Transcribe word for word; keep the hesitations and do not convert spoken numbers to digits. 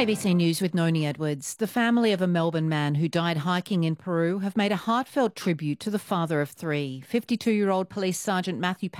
A B C News with Noni Edwards. The family of a Melbourne man who died hiking in Peru have made a heartfelt tribute to the father of three. fifty-two-year-old Police Sergeant Matthew